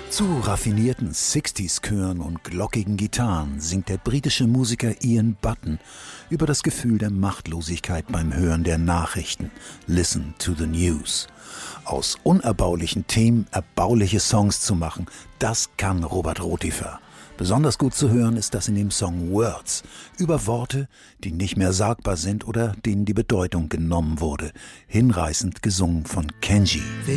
Zu raffinierten 60s-Chören und glockigen Gitarren singt der britische Musiker Ian Button über das Gefühl der Machtlosigkeit beim Hören der Nachrichten. Listen to the news. Aus unerbaulichen Themen erbauliche Songs zu machen, das kann Robert Rotifer. Besonders gut zu hören ist das in dem Song Words, über Worte, die nicht mehr sagbar sind oder denen die Bedeutung genommen wurde. Hinreißend gesungen von Kenji.